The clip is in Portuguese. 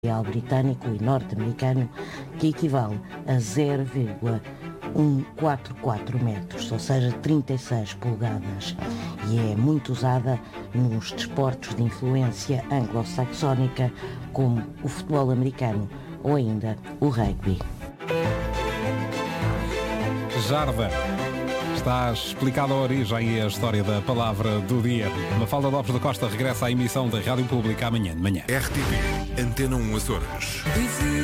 britânico e norte-americano, que equivale a 0,144 metros, ou seja, 36 polegadas, e é muito usada nos desportos de influência anglo-saxónica, como o futebol americano ou ainda o rugby. Jarda. Está explicada a origem e a história da palavra do dia. Mafalda Lopes da Costa regressa à emissão da Rádio Pública amanhã de manhã. RTP, Antena 1 Açores.